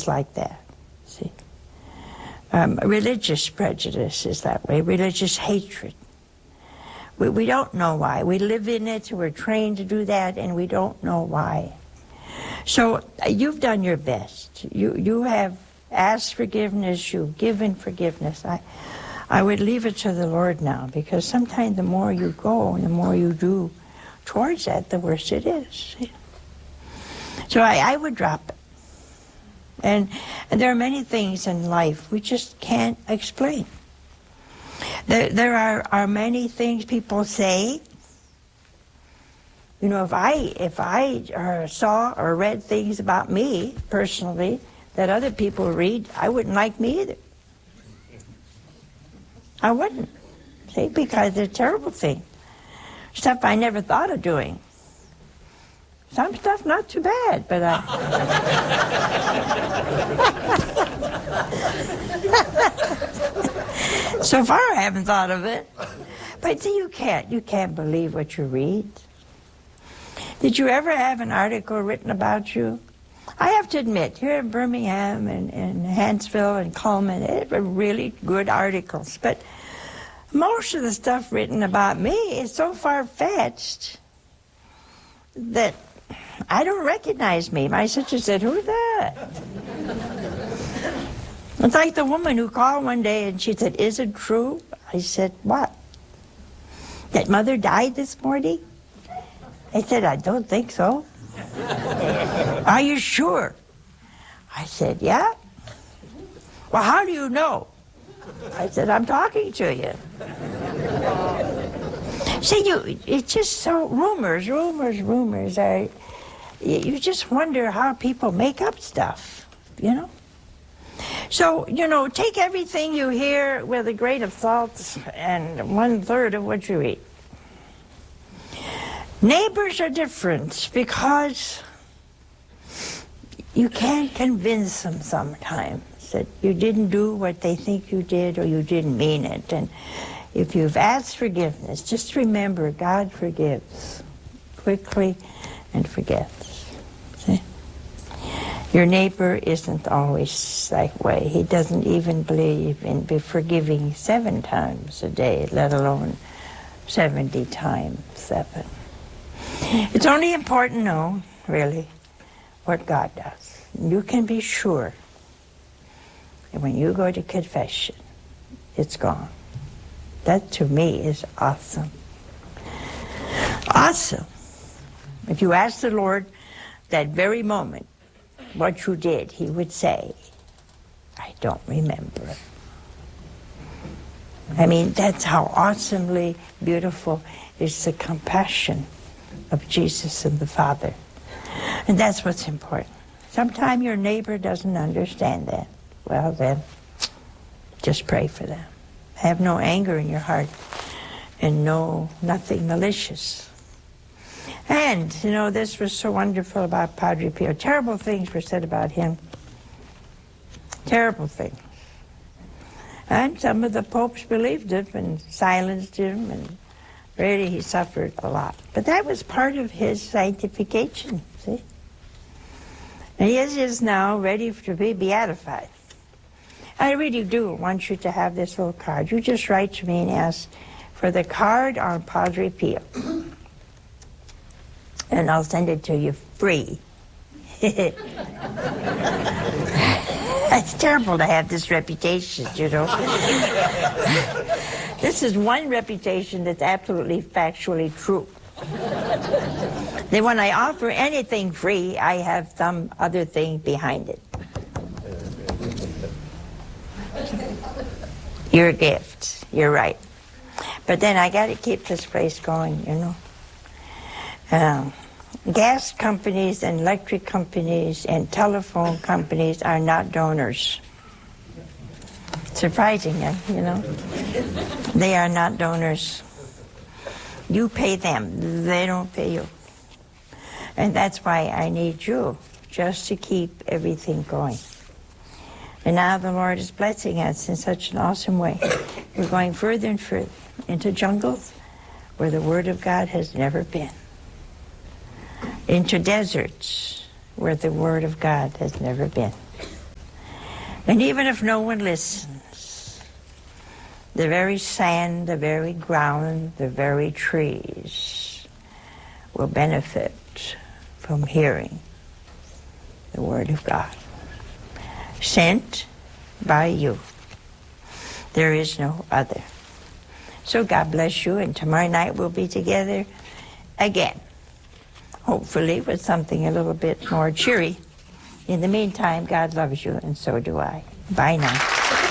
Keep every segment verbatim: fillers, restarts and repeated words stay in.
is like that, see. Um, religious prejudice is that way, religious hatred. We, we don't know why. We live in it, we're trained to do that, and we don't know why. So uh, you've done your best. You, you have asked forgiveness, you've given forgiveness. I, I would leave it to the Lord now, because sometimes the more you go and the more you do towards that, the worse it is. So I, I would drop it. And, and there are many things in life we just can't explain. There, there are, are many things people say. You know, if I, if I uh, saw or read things about me, personally, that other people read, I wouldn't like me either. I wouldn't. See, because they're terrible things. Stuff I never thought of doing. Some stuff not too bad, but I... So far I haven't thought of it. But see, you can't, you can't believe what you read. Did you ever have an article written about you? I have to admit, here in Birmingham and, and Hansville and Coleman, they were really good articles. But most of the stuff written about me is so far-fetched that I don't recognize me. My sister said, "Who's that?" It's like the woman who called one day and she said, "Is it true?" I said, "What? That Mother died this morning?" I said, "I don't think so." "Are you sure?" I said, "Yeah." "Well, how do you know?" I said, "I'm talking to you." See, you, it's just so, rumors, rumors, rumors. Are, you just wonder how people make up stuff, you know? So, you know, take everything you hear with a grain of salt and one-third of what you eat. Neighbors are different because you can't convince them sometimes that you didn't do what they think you did or you didn't mean it. And if you've asked forgiveness, just remember God forgives quickly and forgets. See? Your neighbor isn't always that way. He doesn't even believe in forgiving seven times a day, let alone seventy times seven. It's only important to know, really, what God does. You can be sure that when you go to confession, it's gone. That, to me, is awesome. Awesome. If you ask the Lord that very moment what you did, he would say, "I don't remember." I mean, that's how awesomely beautiful is the compassion of Jesus and the Father. And that's what's important. Sometimes your neighbor doesn't understand that. Well, then, just pray for them. Have no anger in your heart and no, nothing malicious. And, you know, this was so wonderful about Padre Pio. Terrible things were said about him. Terrible things. And some of the popes believed him and silenced him, and really he suffered a lot. But that was part of his sanctification, see? And he is, is now ready to be beatified. I really do want you to have this little card. You just write to me and ask for the card on Padre Pio. And I'll send it to you free. It's terrible to have this reputation, you know. This is one reputation that's absolutely factually true. Then when I offer anything free, I have some other thing behind it. Your gift, you're right. But then I got to keep this place going, you know. Um, gas companies and electric companies and telephone companies are not donors. Surprising, you know. They are not donors. You pay them, they don't pay you. And that's why I need you, just to keep everything going. And now the Lord is blessing us in such an awesome way. We're going further and further into jungles where the Word of God has never been. Into deserts where the Word of God has never been. And even if no one listens, the very sand, the very ground, the very trees will benefit from hearing the Word of God, sent by you. There is no other. So God bless you, and tomorrow night we'll be together again, hopefully with something a little bit more cheery. In the meantime, God loves you, and so do I. Bye now.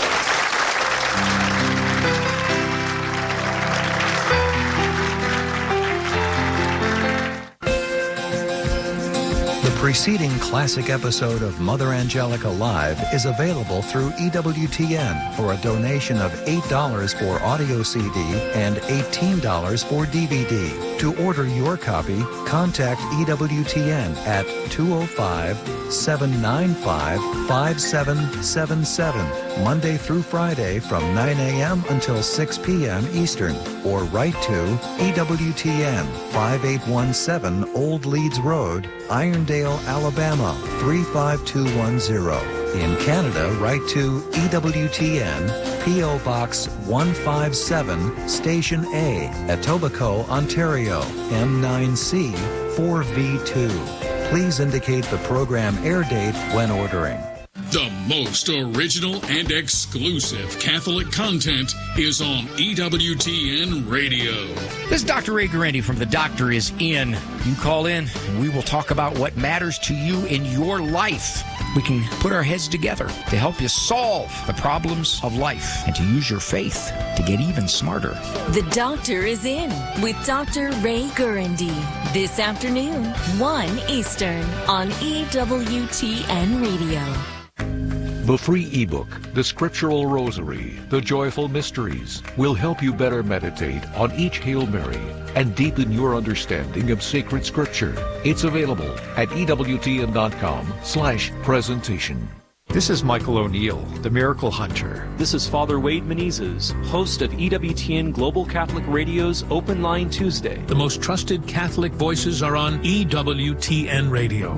The preceding classic episode of Mother Angelica Live is available through E W T N for a donation of eight dollars for audio C D and eighteen dollars for D V D. To order your copy, contact E W T N at two oh five, seven nine five, five seven seven seven, Monday through Friday from nine a.m. until six p.m. Eastern, or write to E W T N, five eight one seven Old Leeds Road, Irondale, Alabama, three five two one zero. In Canada, write to E W T N, P O Box one five seven, Station A, Etobicoke, Ontario, M nine C four V two. Please indicate the program air date when ordering. The most original and exclusive Catholic content is on E W T N Radio. This is Doctor Ray Guarendi from The Doctor Is In. You call in, and we will talk about what matters to you in your life. We can put our heads together to help you solve the problems of life and to use your faith to get even smarter. The Doctor Is In with Doctor Ray Guarendi. This afternoon, one Eastern on E W T N Radio. The free ebook, The Scriptural Rosary, The Joyful Mysteries, will help you better meditate on each Hail Mary and deepen your understanding of sacred scripture. It's available at ewtn.com slash presentation. This is Michael O'Neill, the Miracle Hunter. This is Father Wade Menezes, host of E W T N Global Catholic Radio's Open Line Tuesday. The most trusted Catholic voices are on E W T N Radio.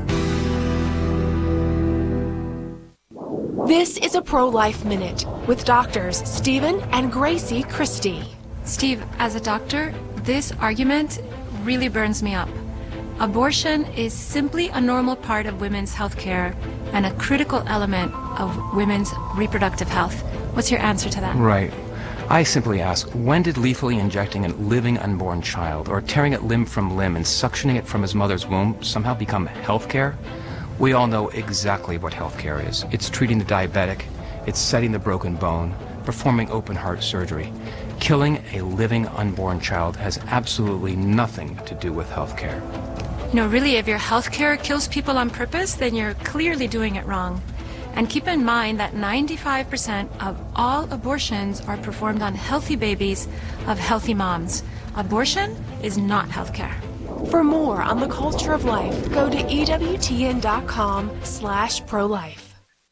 This is a Pro-Life Minute with doctors Stephen and Gracie Christie. Steve, as a doctor, this argument really burns me up. Abortion is simply a normal part of women's health care and a critical element of women's reproductive health. What's your answer to that? Right. I simply ask, when did lethally injecting a living unborn child or tearing it limb from limb and suctioning it from his mother's womb somehow become health care? We all know exactly what health care is. It's treating the diabetic, it's setting the broken bone, performing open heart surgery. Killing a living unborn child has absolutely nothing to do with health care. You know, really, if your health care kills people on purpose, then you're clearly doing it wrong. And keep in mind that ninety-five percent of all abortions are performed on healthy babies of healthy moms. Abortion is not health care. For more on the culture of life, go to ewtn.com slash pro-life.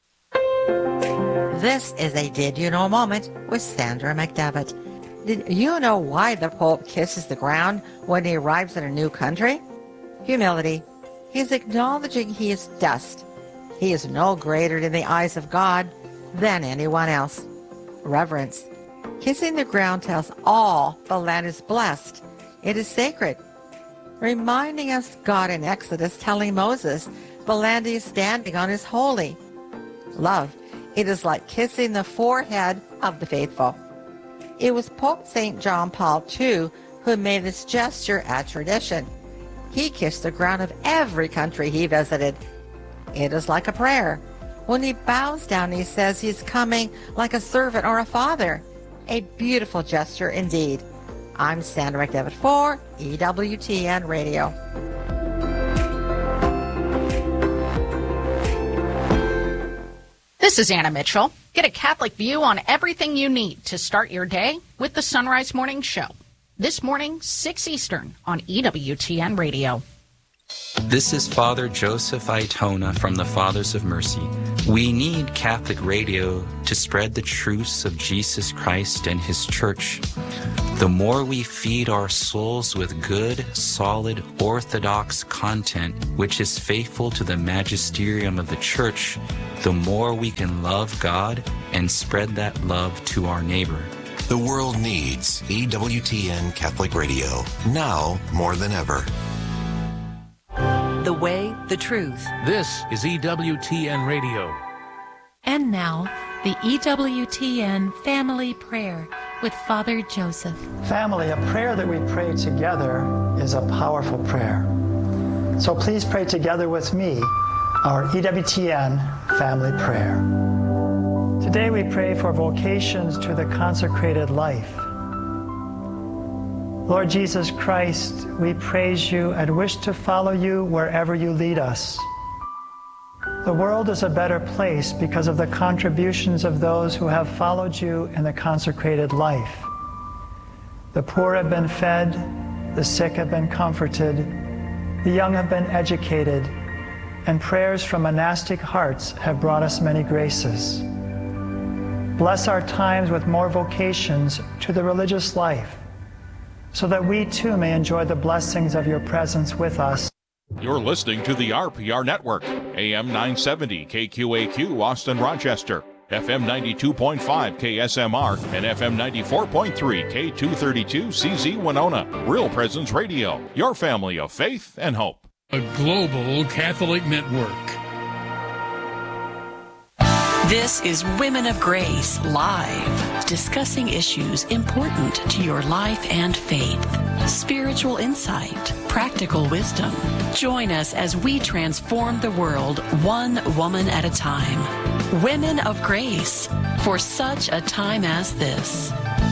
This is a Did You Know moment with Sandra McDevitt. Did you know why the Pope kisses the ground when he arrives in a new country? Humility. He's acknowledging he is dust. He is no greater in the eyes of God than anyone else. Reverence. Kissing the ground tells all the land is blessed. It is sacred. Reminding us God in Exodus telling Moses the land he is standing on is holy. Love. It is like kissing the forehead of the faithful. It was Pope Saint John Paul the Second who made this gesture a tradition. He kissed the ground of every country he visited. It is like a prayer. When he bows down, he says he's coming like a servant or a father. A beautiful gesture indeed. I'm Sandra McDevitt for E W T N Radio. This is Anna Mitchell. Get a Catholic view on everything you need to start your day with the Sunrise Morning Show. This morning, six Eastern on E W T N Radio. This is Father Joseph Aitona from the Fathers of Mercy. We need Catholic radio to spread the truths of Jesus Christ and His Church. The more we feed our souls with good, solid, orthodox content, which is faithful to the magisterium of the Church, the more we can love God and spread that love to our neighbor. The world needs E W T N Catholic Radio, now more than ever. The way, the truth. This is E W T N Radio. And now, the E W T N Family Prayer with Father Joseph. Family, a prayer that we pray together is a powerful prayer. So please pray together with me our E W T N Family Prayer. Today we pray for vocations to the consecrated life. Lord Jesus Christ, we praise you and wish to follow you wherever you lead us. The world is a better place because of the contributions of those who have followed you in the consecrated life. The poor have been fed, the sick have been comforted, the young have been educated, and prayers from monastic hearts have brought us many graces. Bless our times with more vocations to the religious life, so that we too may enjoy the blessings of your presence with us. You're listening to the R P R Network, A M nine seventy K Q A Q Austin Rochester, F M ninety-two point five K S M R, and F M ninety-four point three K two thirty-two C Z Winona. Real Presence Radio, your family of faith and hope. A global Catholic network. This is Women of Grace Live, discussing issues important to your life and faith, spiritual insight, practical wisdom. Join us as we transform the world one woman at a time. Women of Grace, for such a time as this.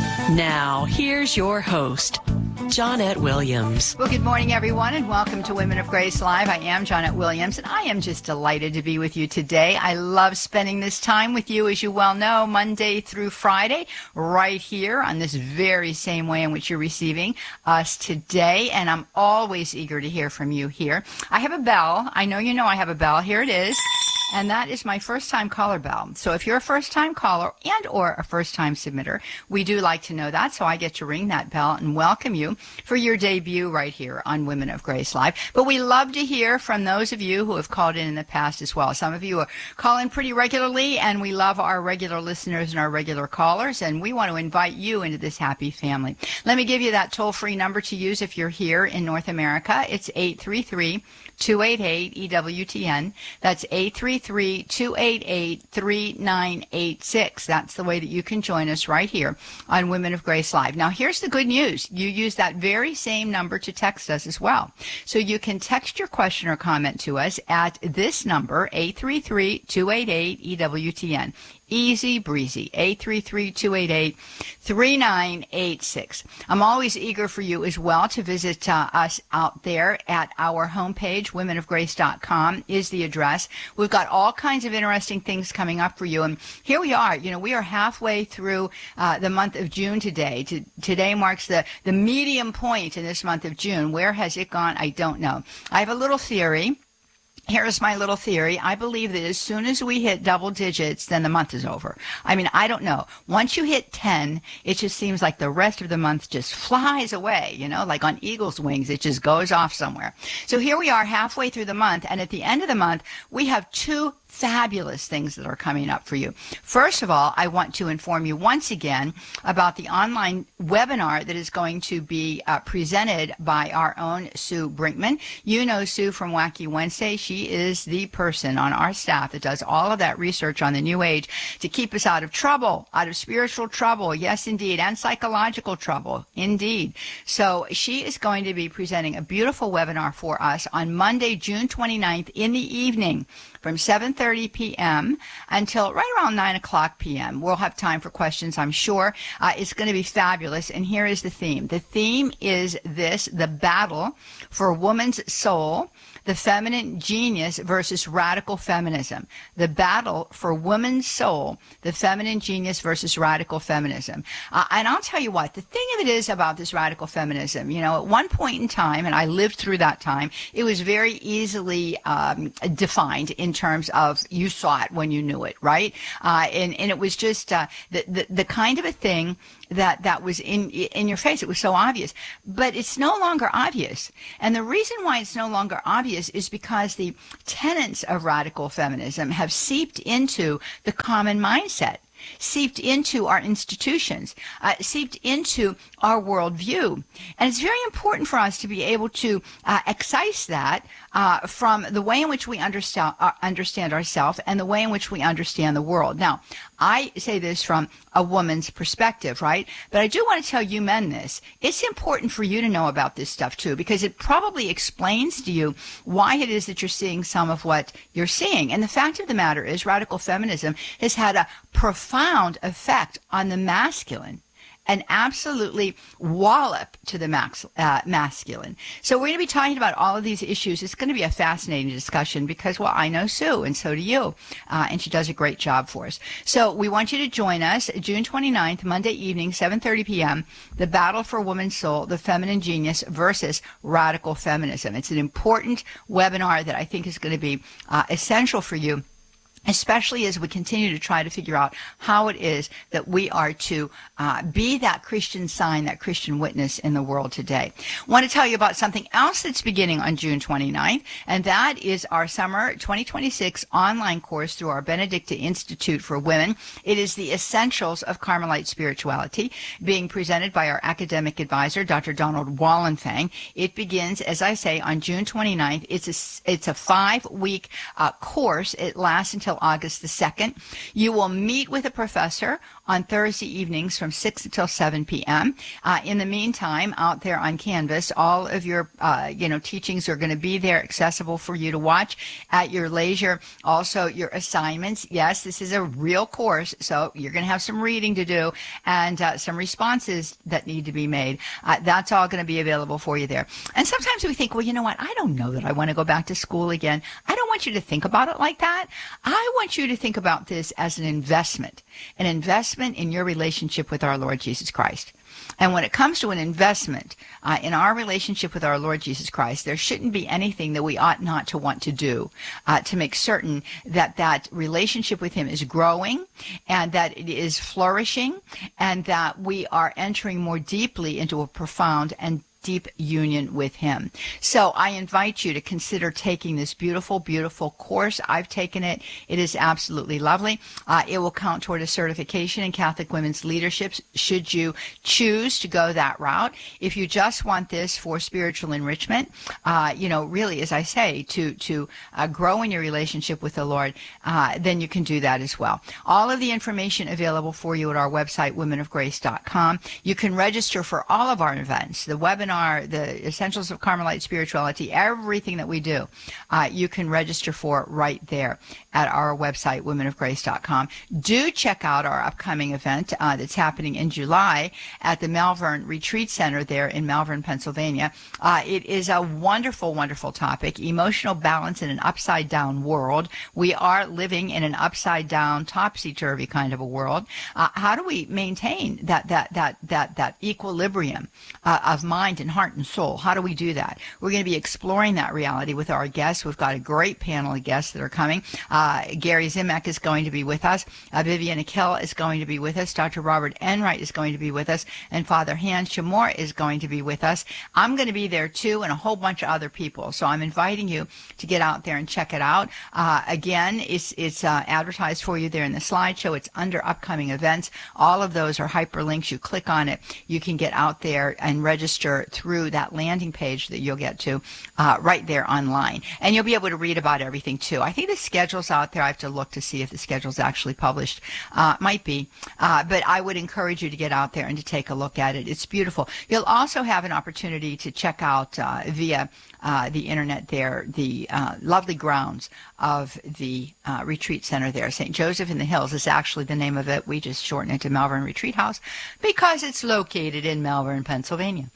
Now, here's your host, Johnette Williams. Well, good morning, everyone, and welcome to Women of Grace Live. I am Johnette Williams, and I am just delighted to be with you today. I love spending this time with you, as you well know, Monday through Friday, right here on this very same way in which you're receiving us today, and I'm always eager to hear from you here. I have a bell. I know you know I have a bell. Here it is. And that is my first-time caller bell. So if you're a first-time caller and or a first-time submitter, we do like to know that, so I get to ring that bell and welcome you for your debut right here on Women of Grace Live. But we love to hear from those of you who have called in in the past as well. Some of you are calling pretty regularly, and we love our regular listeners and our regular callers, and we want to invite you into this happy family. Let me give you that toll-free number to use if you're here in North America. It's eight three three, two eight eight, E W T N. That's eight three three, two eight eight, three nine eight six. That's the way that you can join us right here on Women of Grace Live. Now, here's the good news. You use that very same number to text us as well. So you can text your question or comment to us at this number, eight three three, two eight eight, E W T N. Easy breezy, eight three three, two eight eight, three nine eight six. I'm always eager for you as well to visit uh, us out there at our homepage. women of grace dot com is the address. We've got all kinds of interesting things coming up for you. And here we are. You know, we are halfway through uh, the month of June today. To, today marks the, the medium point in this month of June. Where has it gone? I don't know. I have a little theory. Here's my little theory. I believe that as soon as we hit double digits, then the month is over. I mean, I don't know. Once you hit ten, it just seems like the rest of the month just flies away, you know, like on eagle's wings. It just goes off somewhere. So here we are halfway through the month, and at the end of the month, we have two fabulous things that are coming up for you. First of all, I want to inform you once again about the online webinar that is going to be uh, presented by our own Sue Brinkman. You know Sue from Wacky Wednesday. She is the person on our staff that does all of that research on the New Age to keep us out of trouble, out of spiritual trouble, yes indeed, and psychological trouble, indeed. So she is going to be presenting a beautiful webinar for us on Monday, June twenty-ninth in the evening, from seven thirty p.m. until right around nine o'clock p.m. We'll have time for questions, I'm sure. Uh, it's going to be fabulous, and here is the theme. The theme is this: the battle for woman's soul, the feminine genius versus radical feminism. The battle for woman's soul, the feminine genius versus radical feminism. Uh, and I'll tell you what, the thing of it is about this radical feminism, you know, at one point in time, and I lived through that time, it was very easily um, defined in terms of of you saw it when you knew it, right? Uh, and, and it was just uh, the, the the kind of a thing that that was in in your face. It was so obvious, but it's no longer obvious. And the reason why it's no longer obvious is because the tenets of radical feminism have seeped into the common mindset, seeped into our institutions, uh, seeped into our worldview. And it's very important for us to be able to uh, excise that uh, from the way in which we understand, uh, understand ourselves and the way in which we understand the world. Now, I say this from a woman's perspective, right? But I do want to tell you men this. It's important for you to know about this stuff too, because it probably explains to you why it is that you're seeing some of what you're seeing. And the fact of the matter is radical feminism has had a profound effect on the masculine, an absolutely wallop to the max, uh, masculine. So we're going to be talking about all of these issues. It's going to be a fascinating discussion because, well, I know Sue, and so do you, uh, and she does a great job for us. So we want you to join us June twenty-ninth, Monday evening, seven thirty p.m., The Battle for Woman's Soul, the Feminine Genius versus Radical Feminism. It's an important webinar that I think is going to be uh, essential for you, especially as we continue to try to figure out how it is that we are to uh, be that Christian sign, that Christian witness in the world today. I want to tell you about something else that's beginning on June twenty-ninth, and that is our summer twenty twenty-six online course through our Benedicta Institute for Women. It is the Essentials of Carmelite Spirituality, being presented by our academic advisor, Doctor Donald Wallenfang. It begins, as I say, on June twenty-ninth. It's a, it's a five-week uh, course. It lasts until August the second. You will meet with a professor on Thursday evenings from six until seven p.m. Uh, in the meantime, out there on Canvas, all of your uh, you know teachings are going to be there, accessible for you to watch at your leisure. Also, your assignments. Yes, this is a real course, so you're going to have some reading to do and uh, some responses that need to be made. Uh, that's all going to be available for you there. And sometimes we think, well, you know what? I don't know that I want to go back to school again. I don't want you to think about it like that. I want you to think about this as an investment, an investment in your relationship with our Lord Jesus Christ. And when it comes to an investment uh, in our relationship with our Lord Jesus Christ, there shouldn't be anything that we ought not to want to do uh, to make certain that that relationship with him is growing and that it is flourishing and that we are entering more deeply into a profound and deep union with him. So I invite you to consider taking this beautiful, beautiful course. I've taken it. It is absolutely lovely. Uh, it will count toward a certification in Catholic women's leadership should you choose to go that route. If you just want this for spiritual enrichment, uh, you know, really, as I say, to, to uh, grow in your relationship with the Lord, uh, then you can do that as well. All of the information available for you at our website, women of grace dot com. You can register for all of our events, the webinar, the Essentials of Carmelite Spirituality, everything that we do, uh, you can register for right there at our website, women of grace dot com. Do check out our upcoming event uh, that's happening in July at the Malvern Retreat Center there in Malvern, Pennsylvania. Uh, it is a wonderful, wonderful topic, emotional balance in an upside-down world. We are living in an upside-down, topsy-turvy kind of a world. Uh, how do we maintain that that that that that equilibrium uh, of mind and heart and soul? How do we do that? We're going to be exploring that reality with our guests. We've got a great panel of guests that are coming. Uh, Gary Zimek is going to be with us. Uh, Vivian Akil is going to be with us. Doctor Robert Enright is going to be with us. And Father Hans Chamor is going to be with us. I'm going to be there too, and a whole bunch of other people. So I'm inviting you to get out there and check it out. Uh, again, it's, it's uh, advertised for you there in the slideshow. It's under upcoming events. All of those are hyperlinks. You click on it. You can get out there and register through that landing page that you'll get to uh, right there online. And you'll be able to read about everything too. I think the schedule's out there. I have to look to see if the schedule's actually published. Uh, might be. Uh, but I would encourage you to get out there and to take a look at it. It's beautiful. You'll also have an opportunity to check out uh, via uh, the internet there the uh, lovely grounds of the uh, retreat center there. Saint Joseph in the Hills is actually the name of it. We just shorten it to Malvern Retreat House because it's located in Malvern, Pennsylvania. So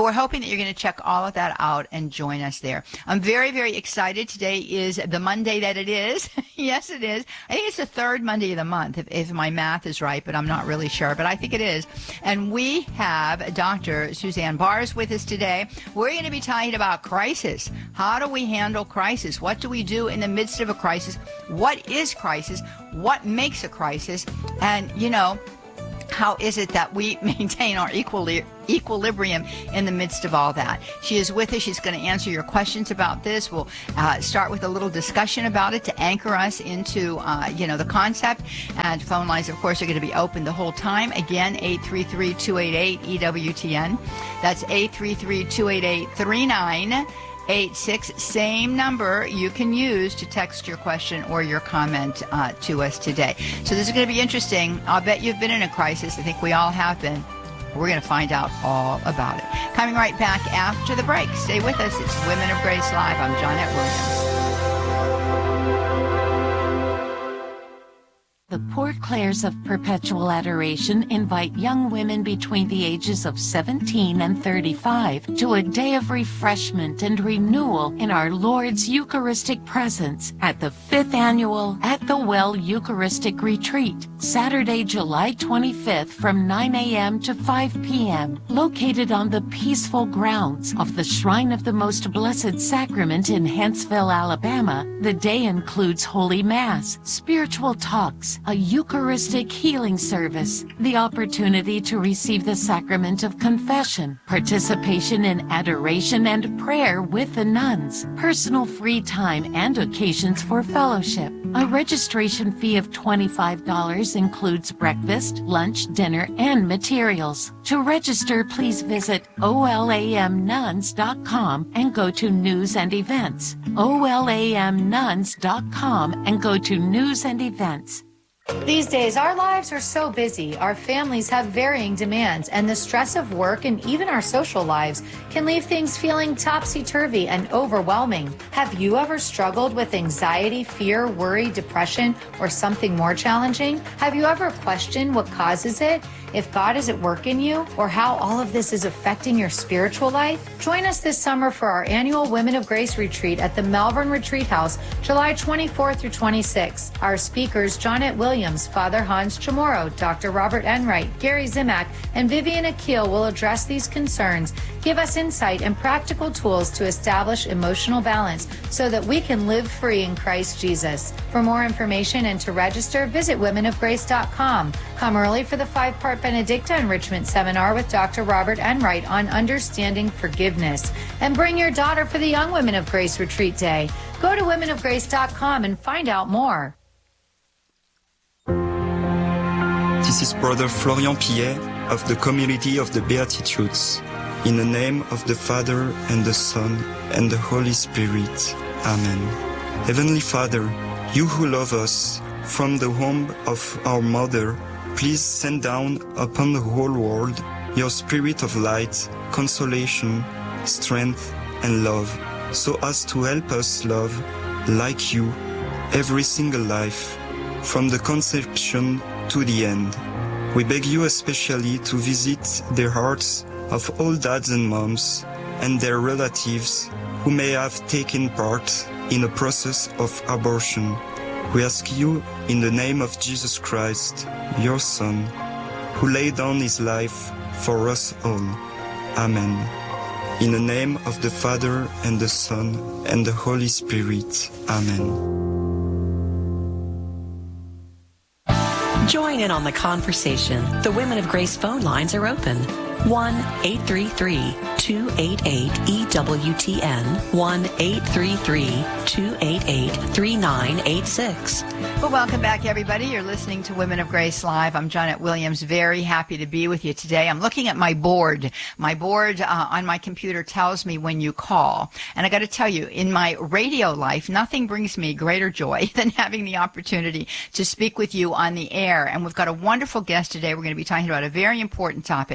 we're hoping that you're going to check all of that out and join us there. I'm very, very excited. Today is the Monday that it is. Yes, it is. I think it's the third Monday of the month, if, if my math is right, but I'm not really sure. But I think it is. And we have Doctor Suzanne Bars with us today. We're going to be talking about crisis. How do we handle crisis? What do we do in the midst of a crisis? What is crisis? What makes a crisis? And, you know, how is it that we maintain our equili- equilibrium in the midst of all that? She is with us. She's going to answer your questions about this. We'll uh, start with a little discussion about it to anchor us into, uh, you know, the concept. And phone lines, of course, are going to be open the whole time. Again, eight three three, two eight eight, E W T N. That's eight three three, two eight eight, three nine eight six. Same number you can use to text your question or your comment uh, to us today. So this is going to be interesting. I'll bet you've been in a crisis. I think we all have been. We're going to find out all about it. Coming right back after the break. Stay with us. It's Women of Grace Live. I'm Johnette Williams. The Port Clares of Perpetual Adoration invite young women between the ages of seventeen and thirty-five to a day of refreshment and renewal in our Lord's Eucharistic presence at the fifth annual At the Well Eucharistic Retreat, Saturday, July twenty-fifth from nine a.m. to five p.m., located on the peaceful grounds of the Shrine of the Most Blessed Sacrament in Huntsville, Alabama. The day includes Holy Mass, spiritual talks, a Eucharistic healing service, the opportunity to receive the sacrament of confession, participation in adoration and prayer with the nuns, personal free time and occasions for fellowship. A registration fee of twenty-five dollars includes breakfast, lunch, dinner, and materials. To register, please visit O L A M nuns dot com and go to News and Events. O L A M nuns dot com and go to News and Events. These days, our lives are so busy, our families have varying demands, and the stress of work and even our social lives can leave things feeling topsy-turvy and overwhelming. Have you ever struggled with anxiety, fear, worry, depression, or something more challenging? Have you ever questioned what causes it? If God is at work in you, or how all of this is affecting your spiritual life? Join us this summer for our annual Women of Grace Retreat at the Malvern Retreat House, July twenty-fourth through twenty-sixth. Our speakers, Johnette Williams, Father Hans Chamorro, Doctor Robert Enright, Gary Zimak, and Vivian Akil will address these concerns, give us insight and practical tools to establish emotional balance so that we can live free in Christ Jesus. For more information and to register, visit women of grace dot com. Come early for the five-part Benedicta Enrichment Seminar with Doctor Robert Enright on understanding forgiveness. And bring your daughter for the Young Women of Grace Retreat Day. Go to women of grace dot com and find out more. This is Brother Florian Pillet of the Community of the Beatitudes. In the name of the Father, and the Son, and the Holy Spirit. Amen. Heavenly Father, you who love us from the womb of our mother, please send down upon the whole world your spirit of light, consolation, strength, and love, so as to help us love, like you, every single life, from the conception to the end. We beg you especially to visit the hearts of all dads and moms and their relatives who may have taken part in a process of abortion. We ask you in the name of Jesus Christ, your Son, who laid down his life for us all. Amen. In the name of the Father, and the Son, and the Holy Spirit. Amen. Join in on the conversation. The Women of Grace phone lines are open. one eight three three, two eight eight, E W T N, one eight three three, two eight eight, three nine eight six. Well, welcome back, everybody. You're listening to Women of Grace Live. I'm Johnette Williams. Very happy to be with you today. I'm looking at my board. My board uh, on my computer tells me when you call. And I got to tell you, in my radio life, nothing brings me greater joy than having the opportunity to speak with you on the air. And we've got a wonderful guest today. We're going to be talking about a very important topic.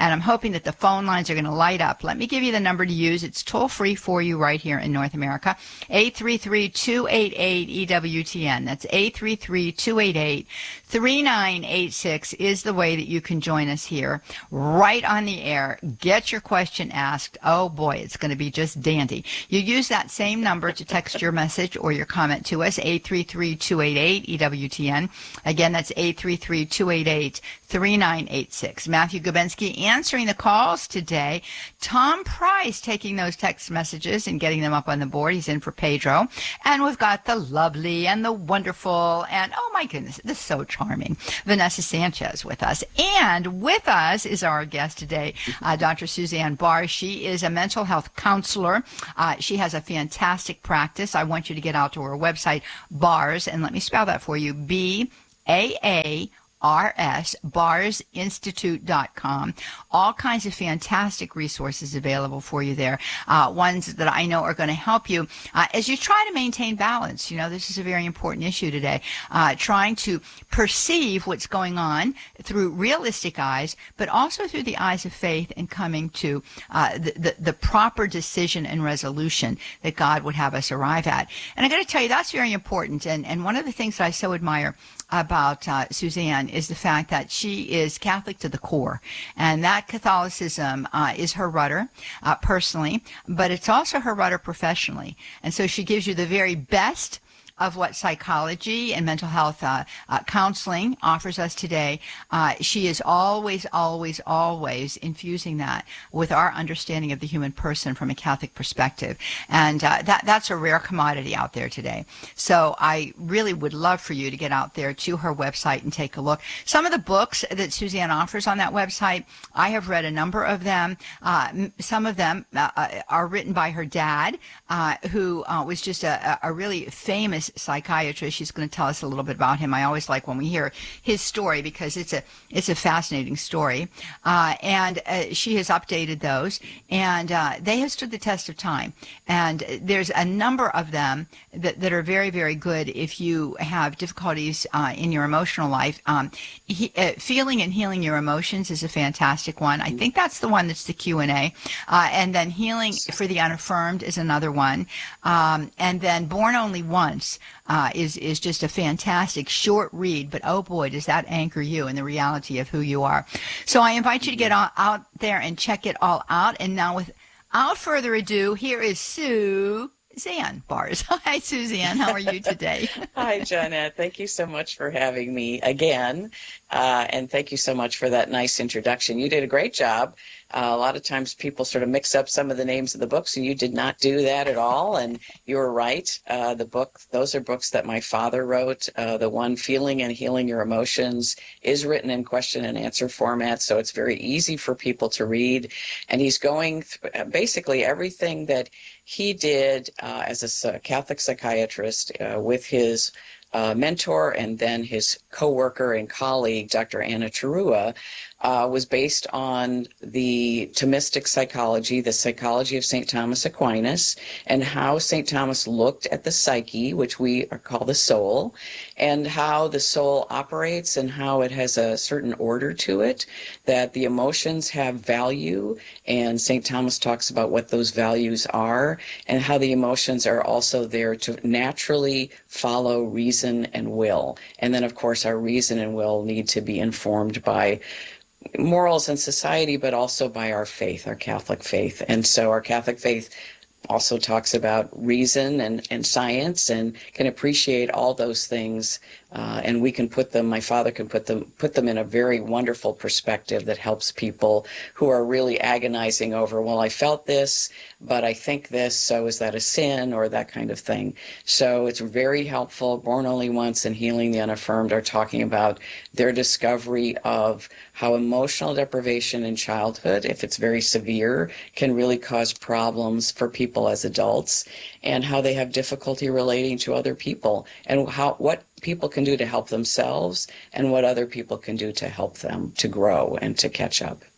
and I'm hoping that the phone lines are going to light up. Let me give you the number to use. It's toll-free for you right here in North America, eight three three, two eight eight, E W T N. That's eight three three, two eight eight, three nine eight six is the way that you can join us here right on the air. Get your question asked. Oh, boy, it's going to be just dandy. You use that same number to text your message or your comment to us, eight three three, two eight eight, E W T N. Again, that's eight three three, two eight eight, three nine eight six. Matthew Gubensky answering the calls today. Tom Price taking those text messages and getting them up on the board. He's in for Pedro. And we've got the lovely and the wonderful and, oh my goodness, this is so charming, Vanessa Sanchez with us. And with us is our guest today, uh, Doctor Suzanne Bars. She is a mental health counselor. Uh, she has a fantastic practice. I want you to get out to her website, Bars, and let me spell that for you, B A A R S, bars institute dot com. All kinds of fantastic resources available for you there, uh, ones that I know are going to help you uh, as you try to maintain balance. You know, this is a very important issue today, uh, trying to perceive what's going on through realistic eyes, but also through the eyes of faith and coming to uh, the, the, the proper decision and resolution that God would have us arrive at. And I got to tell you, that's very important. And, and one of the things that I so admire about uh, Suzanne is the fact that she is Catholic to the core, and that Catholicism uh, is her rudder uh, personally, but it's also her rudder professionally. And so she gives you the very best of what psychology and mental health uh, uh, counseling offers us today. Uh, she is always, always, always infusing that with our understanding of the human person from a Catholic perspective. And uh, that that's a rare commodity out there today. So I really would love for you to get out there to her website and take a look. Some of the books that Suzanne offers on that website, I have read a number of them. Uh, some of them uh, are written by her dad, uh, who uh, was just a, a really famous psychiatrist. She's going to tell us a little bit about him. I always like when we hear his story because it's a it's a fascinating story. Uh, and uh, she has updated those, and uh, they have stood the test of time. And there's a number of them that, that are very, very good if you have difficulties uh, in your emotional life. Um, he, uh, feeling and healing your emotions is a fantastic one. I think that's the one that's the Q and A. Uh, and then Healing for the Unaffirmed is another one. Um, and then Born Only Once Uh, is is just a fantastic short read, but oh boy, does that anchor you in the reality of who you are. So I invite you to get all, out there and check it all out. And now, without further ado, here is Suzanne Bars. Hi, Suzanne. How are you today? Hi, Jeanette. Thank you so much for having me again, uh, and thank you so much for that nice introduction. You did a great job. Uh, a lot of times people sort of mix up some of the names of the books, and you did not do that at all, and you were right. Uh, the book, those are books that my father wrote. Uh, the one, Feeling and Healing Your Emotions, is written in question and answer format, so it's very easy for people to read. And he's going th- basically everything that he did uh, as a Catholic psychiatrist uh, with his uh, mentor and then his co-worker and colleague, Doctor Anna Charua, Uh, was based on the Thomistic psychology, the psychology of Saint Thomas Aquinas, and how Saint Thomas looked at the psyche, which we call the soul, and how the soul operates and how it has a certain order to it, that the emotions have value, and Saint Thomas talks about what those values are, and how the emotions are also there to naturally follow reason and will. And then, of course, our reason and will need to be informed by morals and society, but also by our faith, our Catholic faith. And so our Catholic faith also talks about reason and, and science and can appreciate all those things. Uh, and we can put them, my father can put them, put them in a very wonderful perspective that helps people who are really agonizing over, well, I felt this, but I think this, so is that a sin or that kind of thing. So it's very helpful. Born Only Once and Healing the Unaffirmed are talking about their discovery of how emotional deprivation in childhood, if it's very severe, can really cause problems for people as adults, and how they have difficulty relating to other people, and how what people can do to help themselves and what other people can do to help them to grow and to catch up.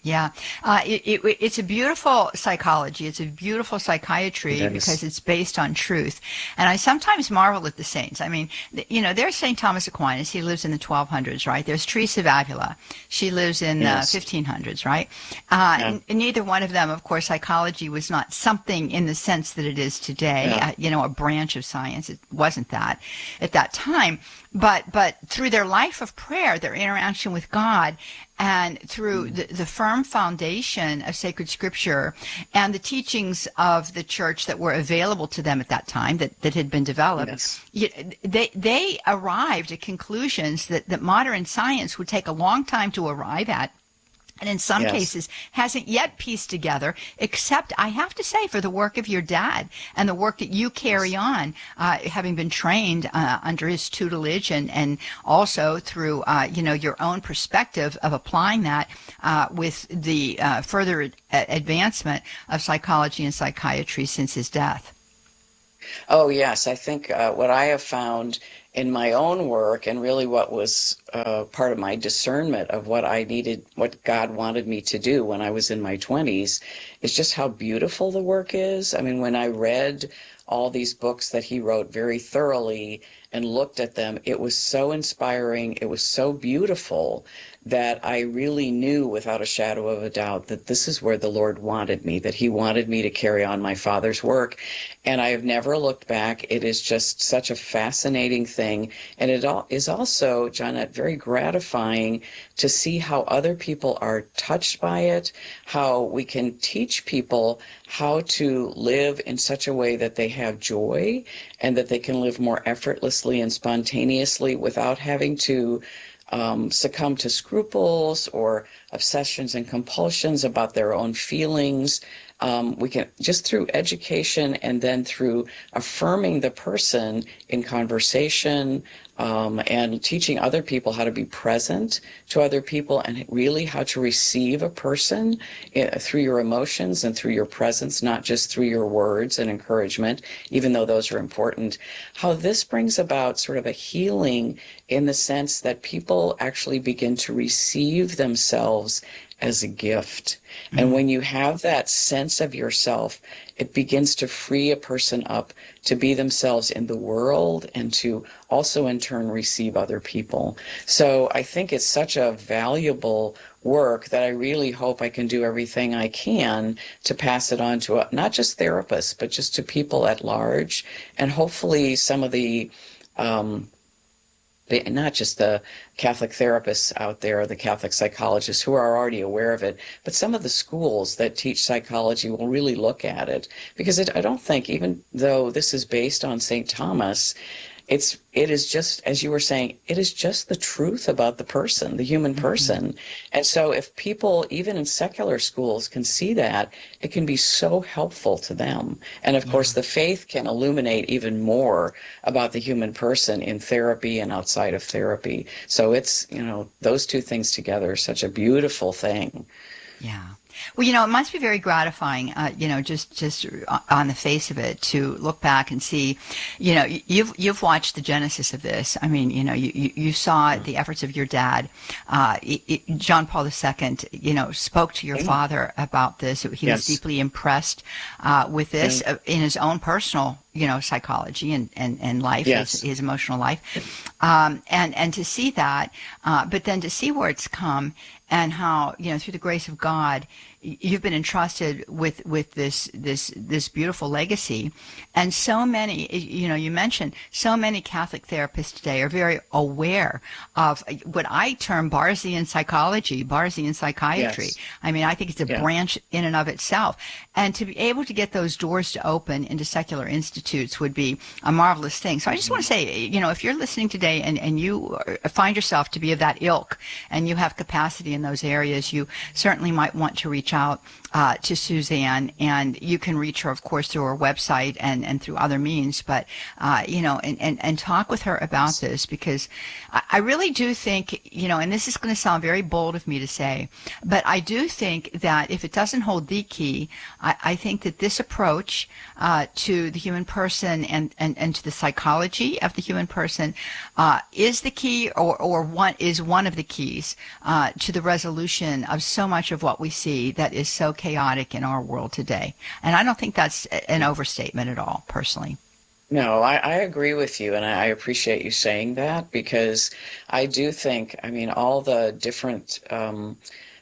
Yeah, uh, it, it, it's a beautiful psychology. It's a beautiful psychiatry It is. because it's based on truth. And I sometimes marvel at the saints. I mean, you know, there's Saint Thomas Aquinas. He lives in the twelve hundreds, right? There's Teresa of Avila. She lives in the Yes. fifteen hundreds, right? Uh, Yeah. n- neither one of them, of course, psychology was not something in the sense that it is today, Yeah. uh, you know, a branch of science. It wasn't that at that time. But but through their life of prayer, their interaction with God, and through the, the firm foundation of sacred scripture and the teachings of the church that were available to them at that time, that, that had been developed, Yes. you, they they arrived at conclusions that, that modern science would take a long time to arrive at. And in some Yes. cases hasn't yet pieced together, except I have to say for the work of your dad and the work that you carry on, uh, having been trained uh, under his tutelage and, and also through, uh, you know, your own perspective of applying that uh, with the uh, further ad- advancement of psychology and psychiatry since his death. Oh, yes. I think uh, what I have found in my own work, and really what was uh, part of my discernment of what I needed, what God wanted me to do when I was in my twenties, is just how beautiful the work is. I mean, when I read all these books that he wrote very thoroughly and looked at them, it was so inspiring, it was so beautiful, that I really knew without a shadow of a doubt that this is where the Lord wanted me, that he wanted me to carry on my Father's work. And I have never looked back. It is just such a fascinating thing. And it all is also, Johnette, very gratifying to see how other people are touched by it, how we can teach people how to live in such a way that they have joy and that they can live more effortlessly and spontaneously without having to Um, succumb to scruples or obsessions and compulsions about their own feelings. Um, we can, just through education and then through affirming the person in conversation um, and teaching other people how to be present to other people and really how to receive a person uh, through your emotions and through your presence, not just through your words and encouragement, even though those are important. How this brings about sort of a healing in the sense that people actually begin to receive themselves as a gift. Mm-hmm. And when you have that sense of yourself, it begins to free a person up to be themselves in the world and to also in turn receive other people. So I think it's such a valuable work that I really hope I can do everything I can to pass it on to uh, not just therapists, but just to people at large. And hopefully some of the um, They, not just the Catholic therapists out there, the Catholic psychologists who are already aware of it, but some of the schools that teach psychology will really look at it. Because it, I don't think, even though this is based on Saint Thomas, it's it is just, as you were saying, it is just the truth about the person, the human person. Mm-hmm. And so if people, even in secular schools, can see that, it can be so helpful to them. And of yeah. course, the faith can illuminate even more about the human person in therapy and outside of therapy. So it's, you know, those two things together are such a beautiful thing. Yeah. Well, you know, it must be very gratifying, uh, you know, just just on the face of it, to look back and see, you know, you've you've watched the genesis of this. I mean, you know, you, you saw the efforts of your dad. Uh, it, it, John Paul the Second, you know, spoke to your father about this. He yes. was deeply impressed uh, with this uh, in his own personal, you know, psychology and, and, and life, yes. his, his emotional life. Um, and, and to see that, uh, but then to see where it's come and how, you know, through the grace of God, you've been entrusted with, with this, this, this beautiful legacy. And so many, you know, you mentioned so many Catholic therapists today are very aware of what I term Barthian psychology, Barthian psychiatry. Yes. I mean, I think it's a yeah. branch in and of itself. And to be able to get those doors to open into secular institutes would be a marvelous thing. So I just want to say, you know, if you're listening today and, and you find yourself to be of that ilk and you have capacity in those areas, you certainly might want to reach out uh, to Suzanne, and you can reach her, of course, through her website and, and through other means, but, uh, you know, and, and, and talk with her about this, because I, I really do think, you know, and this is going to sound very bold of me to say, but I do think that if it doesn't hold the key, I, I think that this approach uh, to the human person and, and, and to the psychology of the human person uh, is the key, or, or one is one of the keys uh, to the resolution of so much of what we see that is so chaotic in our world today. And I don't think that's an overstatement at all, personally. No, I, I agree with you, and I appreciate you saying that, because I do think, I mean, all the different um,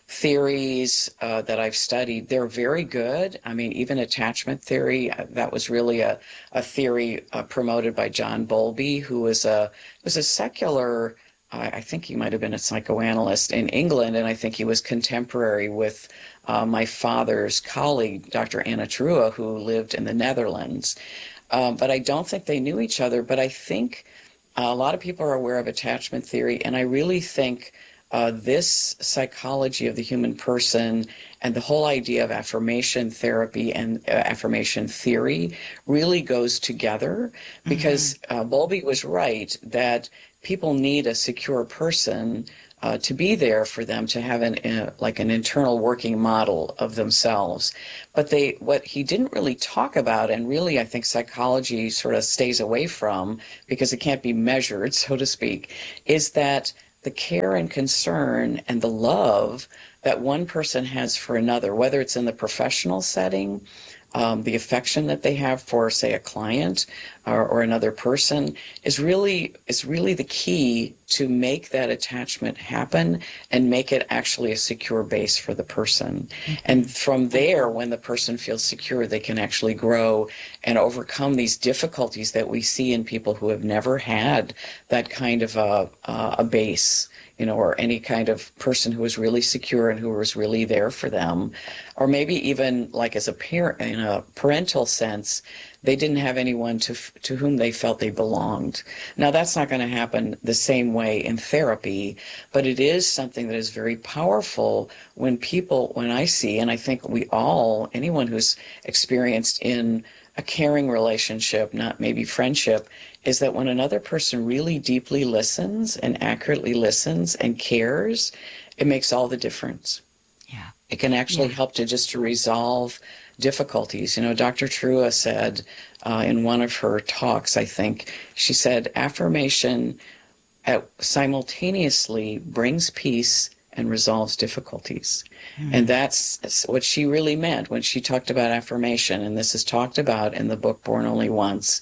theories uh, that I've studied, they're very good. I mean, even attachment theory, that was really a, a theory uh, promoted by John Bowlby, who was a was a secular, uh, I think he might have been a psychoanalyst in England, and I think he was contemporary with uh, my father's colleague, Doctor Anna Trua, who lived in the Netherlands. Um, but I don't think they knew each other. But I think uh, a lot of people are aware of attachment theory, and I really think uh, this psychology of the human person and the whole idea of affirmation therapy and uh, affirmation theory really goes together, because mm-hmm. uh, Bowlby was right that people need a secure person Uh, to be there for them, to have an uh, like an internal working model of themselves. But they, what he didn't really talk about, and really I think psychology sort of stays away from because it can't be measured, so to speak, is that the care and concern and the love that one person has for another, whether it's in the professional setting, Um, the affection that they have for, say, a client or, or another person, is really is really the key to make that attachment happen and make it actually a secure base for the person. Mm-hmm. And from there, when the person feels secure, they can actually grow and overcome these difficulties that we see in people who have never had that kind of a, uh, a base, you know, or any kind of person who was really secure and who was really there for them. Or maybe even like as a parent, in a parental sense, they didn't have anyone to to whom they felt they belonged. Now, that's not going to happen the same way in therapy, but it is something that is very powerful when people, when I see, and I think we all, anyone who's experienced in a caring relationship, not maybe friendship, is that when another person really deeply listens and accurately listens and cares, it makes all the difference. Yeah. It can actually Yeah. help to just to resolve difficulties. You know, Doctor Trua said uh, in one of her talks, I think, she said, affirmation at, simultaneously brings peace and resolves difficulties. Mm. And that's what she really meant when she talked about affirmation, and this is talked about in the book Born Only Once,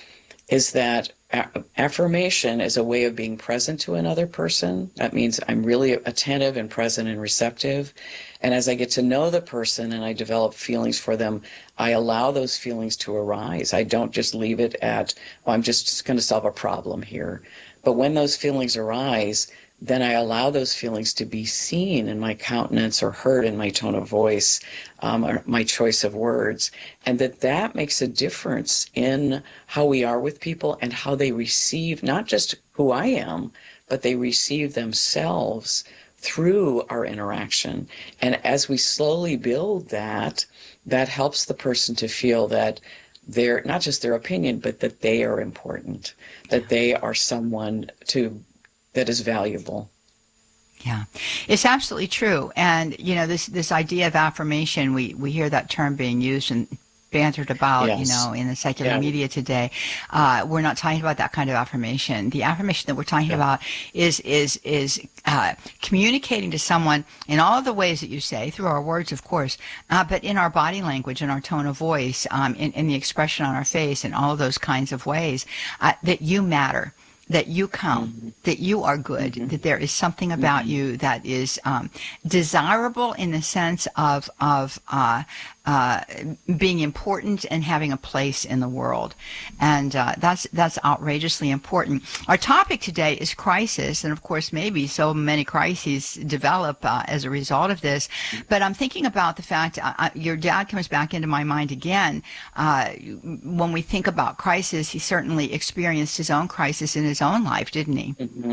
is that a- affirmation is a way of being present to another person. That means I'm really attentive and present and receptive. And as I get to know the person and I develop feelings for them, I allow those feelings to arise. I don't just leave it at, oh, I'm just going to solve a problem here. But when those feelings arise, then I allow those feelings to be seen in my countenance or heard in my tone of voice, um, or my choice of words, and that that makes a difference in how we are with people and how they receive not just who I am, but they receive themselves through our interaction. And as we slowly build that, that helps the person to feel that they're not just their opinion, but that they are important, that they are someone to that is valuable. Yeah, it's absolutely true. And, you know, this, this idea of affirmation, we, we hear that term being used and bantered about, yes. you know, in the secular yeah. media today. Uh, we're not talking about that kind of affirmation. The affirmation that we're talking yeah. about is, is, is, uh, communicating to someone in all of the ways that you say, through our words, of course, uh, but in our body language and our tone of voice, um, in, in the expression on our face, and all of those kinds of ways, uh, that you matter, that you count, mm-hmm. that you are good, mm-hmm. that there is something about mm-hmm. you that is um, desirable in the sense of of uh, uh, being important and having a place in the world, and uh, that's that's outrageously important. Our topic today is crisis, and of course, maybe so many crises develop uh, as a result of this. But I'm thinking about the fact uh, your dad comes back into my mind again. Uh, when we think about crisis, he certainly experienced his own crisis in his own life, didn't he? Mm-hmm.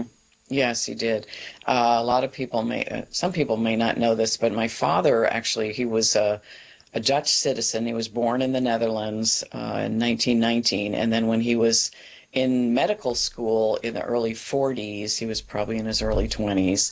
Yes, he did. Uh, a lot of people may, uh, some people may not know this, but my father actually, he was a, a Dutch citizen. He was born in the Netherlands uh, in nineteen nineteen, and then when he was in medical school in the early forties, he was probably in his early twenties,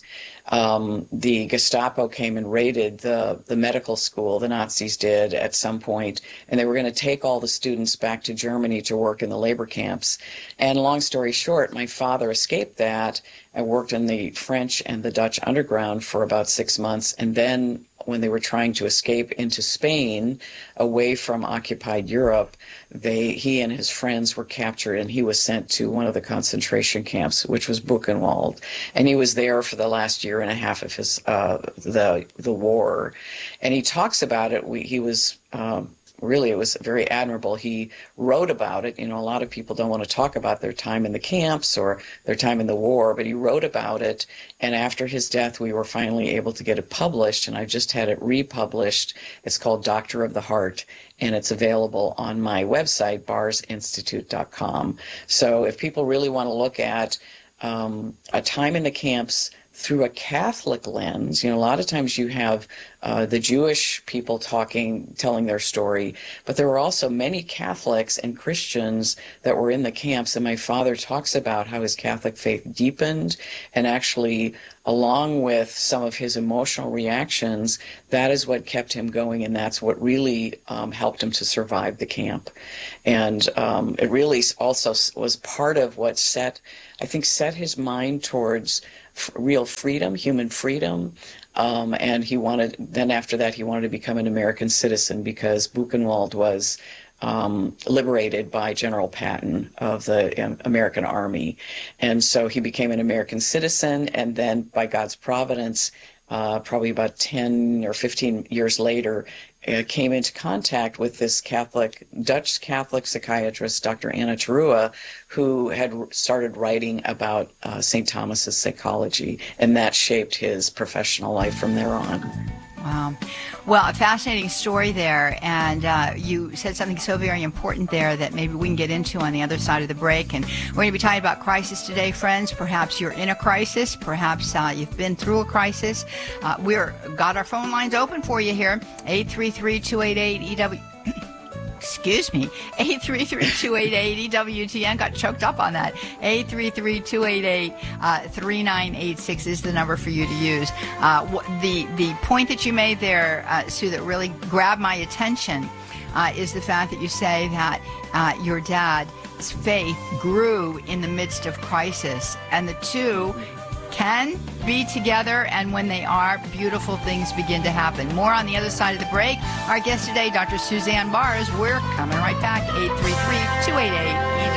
um, the Gestapo came and raided the, the medical school, the Nazis did at some point, and they were going to take all the students back to Germany to work in the labor camps. And long story short, my father escaped that and worked in the French and the Dutch underground for about six months, and then when they were trying to escape into Spain, away from occupied Europe, they he and his friends were captured, and he was sent to one of the concentration camps, which was Buchenwald, and he was there for the last year and a half of his uh, the the war. And he talks about it. We, he was. Um, Really, it was very admirable. He wrote about it. You know, a lot of people don't want to talk about their time in the camps or their time in the war, but he wrote about it. And after his death, we were finally able to get it published, and I just had it republished. It's called Doctor of the Heart, and it's available on my website, bars institute dot com. So if people really want to look at um, a time in the camps through a Catholic lens, you know, a lot of times you have uh, the Jewish people talking, telling their story, but there were also many Catholics and Christians that were in the camps, and my father talks about how his Catholic faith deepened, and actually, along with some of his emotional reactions, that is what kept him going, and that's what really um, helped him to survive the camp. And um, it really also was part of what set, I think, set his mind towards real freedom, human freedom, um, and he wanted, then after that he wanted to become an American citizen because Buchenwald was um, liberated by General Patton of the um, American Army. And so he became an American citizen, and then by God's providence, uh, probably about ten or fifteen years later, uh, came into contact with this Catholic, Dutch Catholic psychiatrist, Doctor Anna Terua, who had started writing about uh, Saint Thomas's psychology, and that shaped his professional life from there on. Wow. Well, a fascinating story there, and uh, you said something so very important there that maybe we can get into on the other side of the break. And we're going to be talking about crisis today, friends. Perhaps you're in a crisis. Perhaps uh, you've been through a crisis. Uh, we're got our phone lines open for you here, eight three three, two eight eight, E W. Excuse me, eight three three, two eight eight, E W T N. Got choked up on that. eight three three, two eight eight, three nine eight six is the number for you to use. Uh, the, the point that you made there, uh, Sue, that really grabbed my attention uh, is the fact that you say that uh, your dad's faith grew in the midst of crisis, and the two can be together, and when they are, beautiful things begin to happen. More on the other side of the break. Our guest today, Doctor Suzanne Bars. We're coming right back. eight three three, two eight eight, E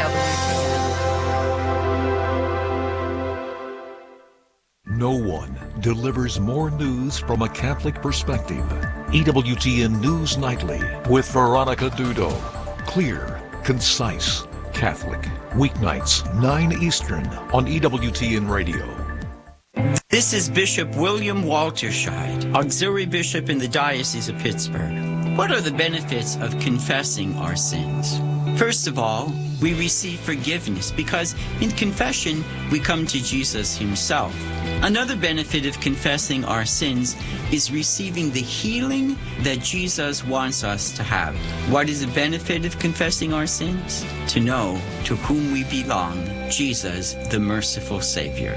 W T N. No one delivers more news from a Catholic perspective. E W T N News Nightly with Veronica Dudo. Clear, concise, Catholic. Weeknights, nine Eastern on E W T N Radio. This is Bishop William Walterscheid, Auxiliary Bishop in the Diocese of Pittsburgh. What are the benefits of confessing our sins? First of all, we receive forgiveness because in confession we come to Jesus himself. Another benefit of confessing our sins is receiving the healing that Jesus wants us to have. What is the benefit of confessing our sins? To know to whom we belong, Jesus, the merciful Savior.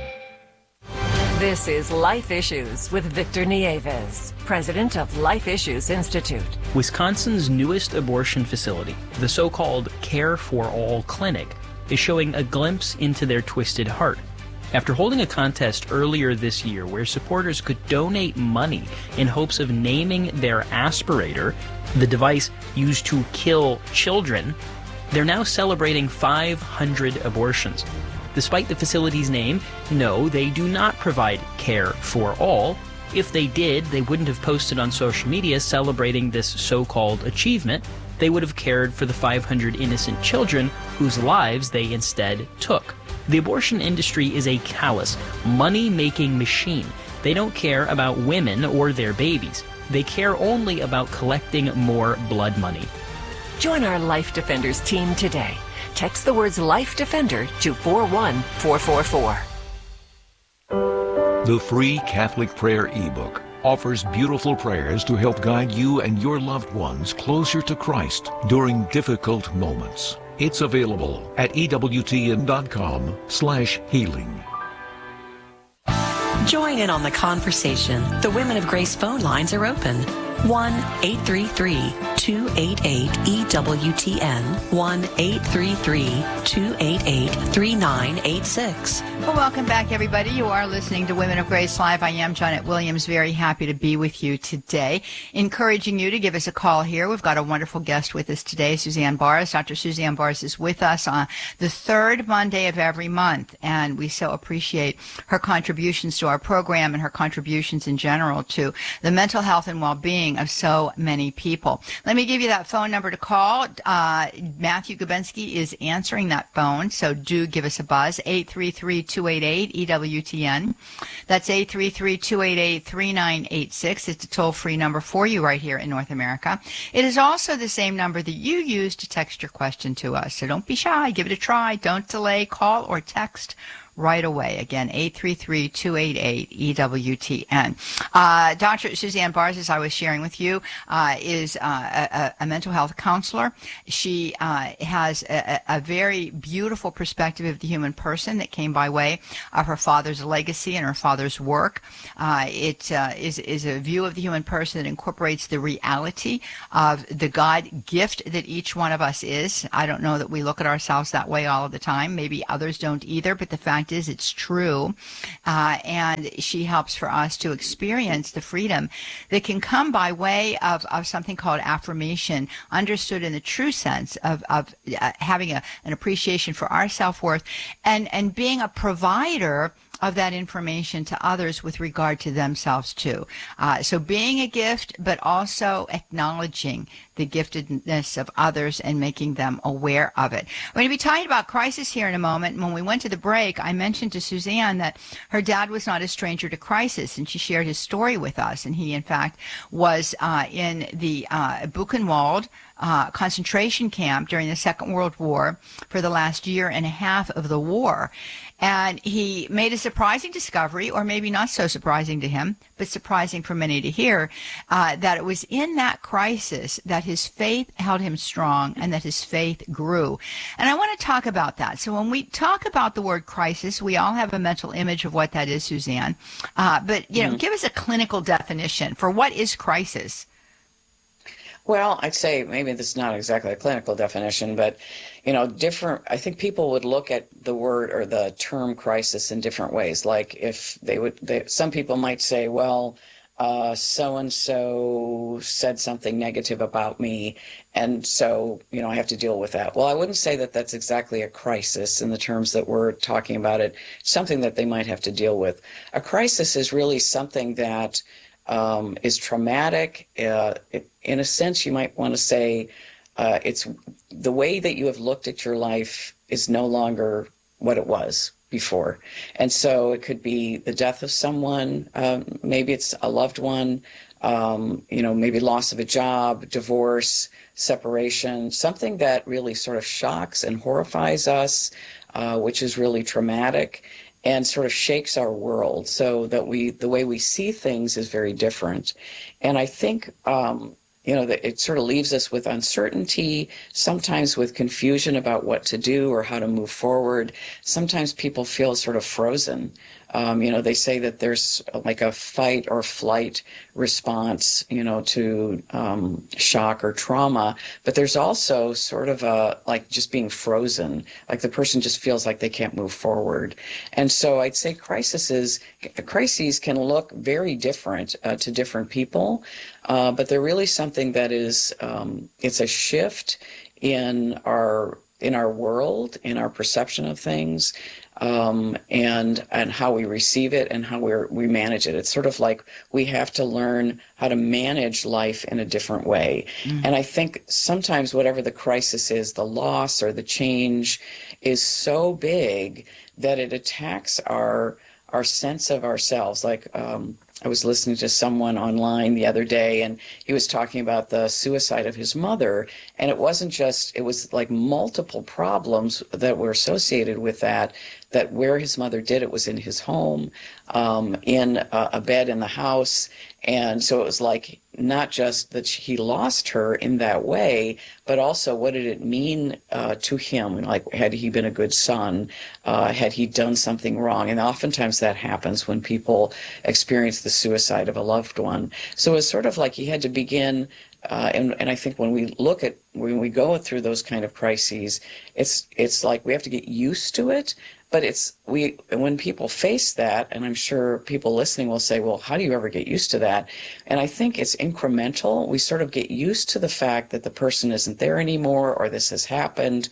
This is Life Issues with Victor Nieves, president of Life Issues Institute. Wisconsin's newest abortion facility, the so-called Care for All Clinic, is showing a glimpse into their twisted heart. After holding a contest earlier this year where supporters could donate money in hopes of naming their aspirator, the device used to kill children, they're now celebrating five hundred abortions. Despite the facility's name, no, they do not provide care for all. If they did, they wouldn't have posted on social media celebrating this so-called achievement. They would have cared for the five hundred innocent children whose lives they instead took. The abortion industry is a callous, money-making machine. They don't care about women or their babies. They care only about collecting more blood money. Join our Life Defenders team today. Text the words Life Defender to four one four four four. The free Catholic Prayer ebook offers beautiful prayers to help guide you and your loved ones closer to Christ during difficult moments. It's available at ewtn.com slash healing. Join in on the conversation. The Women of Grace phone lines are open. one eight three three, two eight eight, E W T N, one eight three three, two eight eight, three nine eight six. Well, welcome back, everybody. You are listening to Women of Grace Live. I am Janet Williams, very happy to be with you today, encouraging you to give us a call here. We've got a wonderful guest with us today, Suzanne Bars. Doctor Suzanne Bars is with us on the third Monday of every month, and we so appreciate her contributions to our program and her contributions in general to the mental health and well-being of so many people. Let me give you that phone number to call. Uh, Matthew Gubensky is answering that phone, so do give us a buzz, eight three three, two eight eight, E W T N. That's eight three three, two eight eight, three nine eight six. It's a toll-free number for you right here in North America. It is also the same number that you use to text your question to us, so don't be shy. Give it a try. Don't delay. Call or text right away. Again, eight three three, two eight eight, E W T N. Uh, Doctor Suzanne Bars, as I was sharing with you, uh, is uh, a, a mental health counselor. She uh, has a, a very beautiful perspective of the human person that came by way of her father's legacy and her father's work. Uh, it uh, is, is a view of the human person that incorporates the reality of the God gift that each one of us is. I don't know that we look at ourselves that way all of the time. Maybe others don't either, but the fact is it's true, uh, and she helps for us to experience the freedom that can come by way of, of something called affirmation, understood in the true sense of, of uh, having a, an appreciation for our self-worth and, and being a provider of that information to others with regard to themselves too. Uh, so being a gift, but also acknowledging the giftedness of others and making them aware of it. We're going to be talking about crisis here in a moment. When we went to the break, I mentioned to Suzanne that her dad was not a stranger to crisis, and she shared his story with us. And he, in fact, was uh, in the uh, Buchenwald uh, concentration camp during the Second World War for the last year and a half of the war. And he made a surprising discovery, or maybe not so surprising to him, but surprising for many to hear, uh, that it was in that crisis that his faith held him strong and that his faith grew. And I want to talk about that. So when we talk about the word crisis, we all have a mental image of what that is, Suzanne. Uh, but, you know, mm-hmm. give us a clinical definition for what is crisis. Well, I'd say maybe this is not exactly a clinical definition, but, you know, different, I think people would look at the word or the term crisis in different ways. Like if they would, they, some people might say, well, uh, so-and-so said something negative about me, and so, you know, I have to deal with that. Well, I wouldn't say that that's exactly a crisis in the terms that we're talking about it, something that they might have to deal with. A crisis is really something that Um, is traumatic. Uh, it, in a sense, you might want to say uh, it's the way that you have looked at your life is no longer what it was before. And so it could be the death of someone, um, maybe it's a loved one, um, you know, maybe loss of a job, divorce, separation, something that really sort of shocks and horrifies us, uh, which is really traumatic and sort of shakes our world, so that we, the way we see things is very different. And I think, um, you know, that it sort of leaves us with uncertainty, sometimes with confusion about what to do or how to move forward. Sometimes people feel sort of frozen. Um, you know, they say that there's like a fight or flight response, you know, to um, shock or trauma, but there's also sort of a, like just being frozen, like the person just feels like they can't move forward. And so I'd say crises, crises can look very different uh, to different people, uh, but they're really something that is, um, it's a shift in our in our world, in our perception of things, um, and and how we receive it and how we we manage it. It's sort of like we have to learn how to manage life in a different way. Mm. And I think sometimes whatever the crisis is, the loss or the change is so big that it attacks our our sense of ourselves. Like um, I was listening to someone online the other day, and he was talking about the suicide of his mother, and it wasn't just, it was like multiple problems that were associated with that, that where his mother did it was in his home, um, in a, a bed in the house. And so it was like not just that he lost her in that way, but also what did it mean uh, to him? Like, had he been a good son? Uh, had he done something wrong? And oftentimes that happens when people experience the suicide of a loved one. So it's sort of like he had to begin, uh, and, and I think when we look at, when we go through those kind of crises, it's it's like we have to get used to it. But it's, we, when people face that, and I'm sure people listening will say, well, how do you ever get used to that? And I think it's incremental. We sort of get used to the fact that the person isn't there anymore, or this has happened.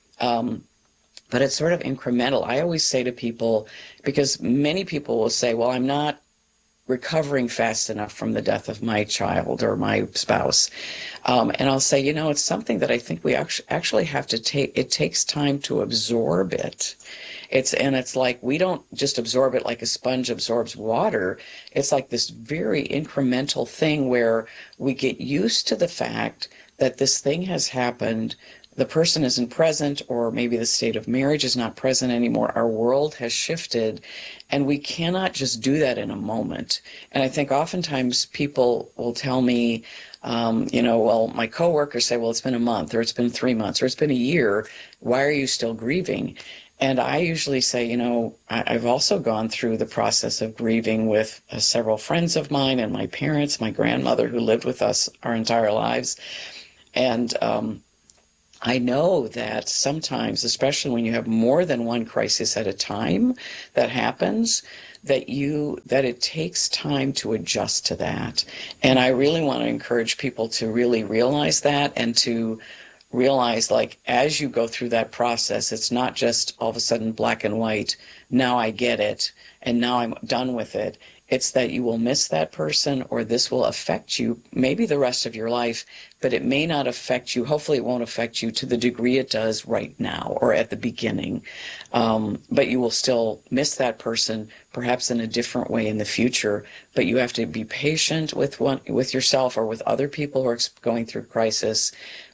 Um, but it's sort of incremental. I always say to people, because many people will say, well, I'm not recovering fast enough from the death of my child or my spouse. Um, and I'll say, you know, it's something that I think we actually actually have to take, it takes time to absorb it. It's, and it's like, we don't just absorb it like a sponge absorbs water. It's like this very incremental thing where we get used to the fact that this thing has happened. The person isn't present, or maybe the state of marriage is not present anymore. Our world has shifted, and we cannot just do that in a moment. And I think oftentimes people will tell me, um, you know, well, my coworkers say, well, it's been a month, or it's been three months, or it's been a year. Why are you still grieving? And I usually say, you know, I've also gone through the process of grieving with uh, several friends of mine and my parents, my grandmother who lived with us our entire lives. And um, I know that sometimes, especially when you have more than one crisis at a time that happens, that you that it takes time to adjust to that. And I really want to encourage people to really realize that, and to realize, like, as you go through that process, it's not just all of a sudden black and white, now I get it, and now I'm done with it. It's that you will miss that person, or this will affect you maybe the rest of your life, but it may not affect you. Hopefully it won't affect you to the degree it does right now or at the beginning. Um, but you will still miss that person, perhaps in a different way in the future. But you have to be patient with one, with yourself or with other people who are going through crisis,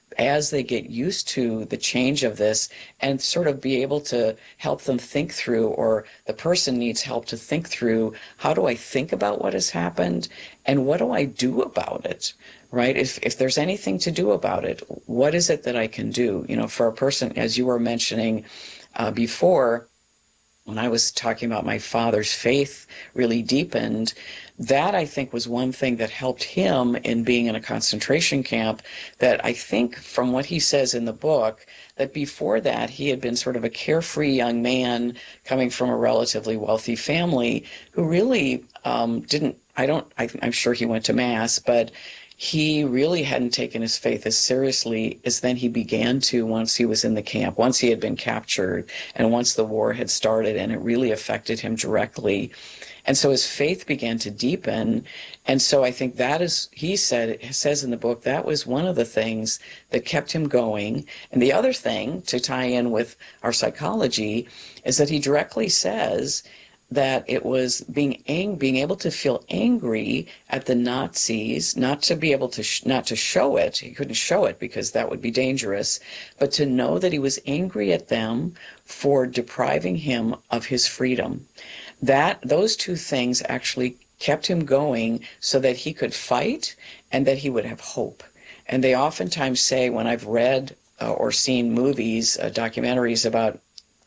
as they get used to the change of this, and sort of be able to help them think through, or the person needs help to think through, how do I think about what has happened, and what do I do about it, right? If if there's anything to do about it, what is it that I can do? You know, for a person, as you were mentioning uh, before, when I was talking about my father's faith really deepened, that I think was one thing that helped him in being in a concentration camp, that I think from what he says in the book, that before that he had been sort of a carefree young man coming from a relatively wealthy family who really um, didn't, I don't, I, I'm sure he went to Mass, but he really hadn't taken his faith as seriously as then he began to once he was in the camp, once he had been captured, and once the war had started, and it really affected him directly. And so his faith began to deepen. And so I think that is, he said, it says in the book, that was one of the things that kept him going. And the other thing, to tie in with our psychology, is that he directly says that it was being ang- being able to feel angry at the Nazis, not to be able to sh- not to show it. He couldn't show it because that would be dangerous, but to know that he was angry at them for depriving him of his freedom. That those two things actually kept him going, so that he could fight and that he would have hope. And they oftentimes say, when I've read uh, or seen movies, uh, documentaries about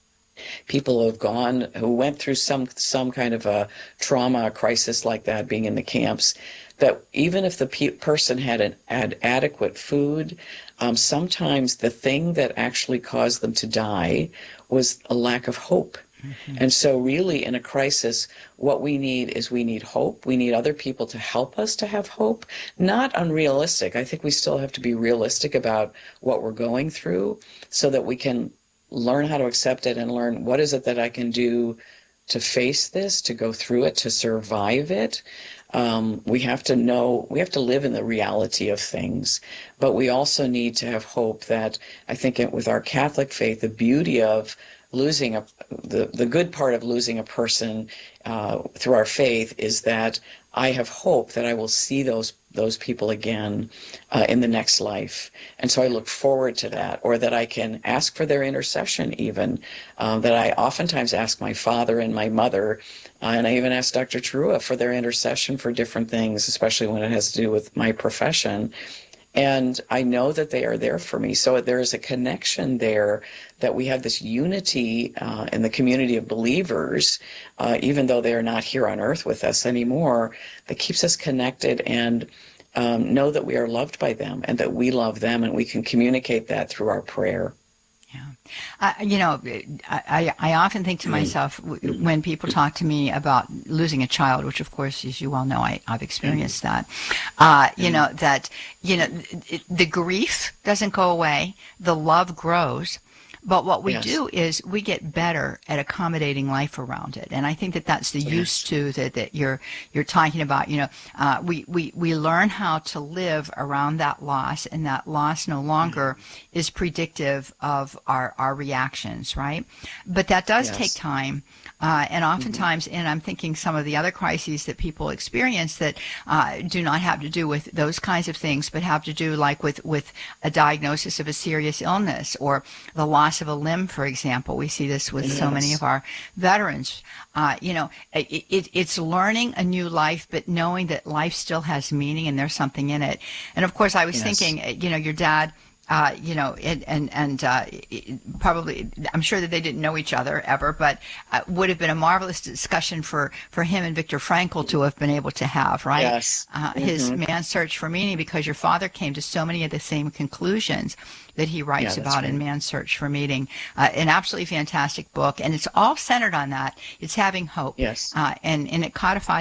people who have gone, who went through some some kind of a trauma, a crisis like that, being in the camps, that even if the pe- person had an, had adequate food, um, sometimes the thing that actually caused them to die was a lack of hope. Mm-hmm. And so really in a crisis, what we need is we need hope. We need other people to help us to have hope, not unrealistic. I think we still have to be realistic about what we're going through, so that we can learn how to accept it and learn, what is it that I can do to face this, to go through it, to survive it. Um, we have to know, we have to live in the reality of things, but we also need to have hope that, I think with our Catholic faith, the beauty of losing a, the, the good part of losing a person uh, through our faith is that I have hope that I will see those those people again uh, in the next life. And so I look forward to that, or that I can ask for their intercession even, um, that I oftentimes ask my father and my mother, uh, and I even ask Doctor Trua for their intercession for different things, especially when it has to do with my profession. And I know that they are there for me. So there is a connection there, that we have this unity uh, in the community of believers, uh, even though they are not here on earth with us anymore, that keeps us connected and um, know that we are loved by them and that we love them, and we can communicate that through our prayer. Uh, you know, I, I often think to myself, when people talk to me about losing a child, which of course, as you well know, I, I've experienced that, uh, you know, that, you know, the grief doesn't go away, the love grows. But what we yes. do is we get better at accommodating life around it, and I think that that's the yes. used to that, that you're you're talking about. You know, uh, we we we learn how to live around that loss, and that loss no longer mm-hmm. is predictive of our our reactions, right? But that does yes. take time. Uh, and oftentimes, mm-hmm. and I'm thinking some of the other crises that people experience that uh, do not have to do with those kinds of things, but have to do like with, with a diagnosis of a serious illness or the loss of a limb, for example. We see this with yes. so many of our veterans. Uh, you know, it, it, it's learning a new life, but knowing that life still has meaning and there's something in it. And of course, I was yes. thinking, you know, your dad, Uh, you know, and and, and uh, probably, I'm sure that they didn't know each other ever, but uh, would have been a marvelous discussion for, for him and Viktor Frankl to have been able to have, right? Yes. Uh, mm-hmm. His Man's Search for Meaning, because your father came to so many of the same conclusions that he writes yeah, about right. in Man's Search for Meaning. Uh, an absolutely fantastic book, and it's all centered on that. It's having hope. Yes. Uh, and, and it codifies